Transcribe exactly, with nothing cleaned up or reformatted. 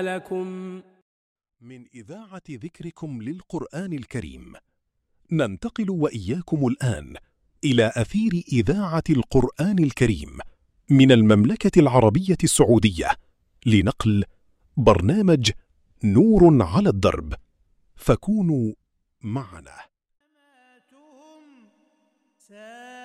لكم من إذاعة ذكركم للقرآن الكريم، ننتقل وإياكم الآن إلى أثير إذاعة القرآن الكريم من المملكة العربية السعودية لنقل برنامج نور على الدرب، فكونوا معنا.